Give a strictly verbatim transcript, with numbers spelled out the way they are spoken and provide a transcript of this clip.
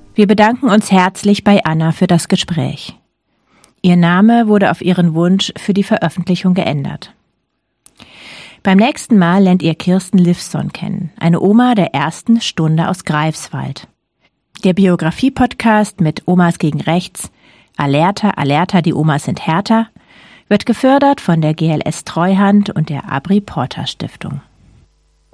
Wir bedanken uns herzlich bei Anna für das Gespräch. Ihr Name wurde auf ihren Wunsch für die Veröffentlichung geändert. Beim nächsten Mal lernt ihr Kirsten Livson kennen, eine Oma der ersten Stunde aus Greifswald. Der Biografie-Podcast mit Omas gegen Rechts, Alerta, Alerta, die Omas sind härter, wird gefördert von der G L S Treuhand und der Abri Porter Stiftung.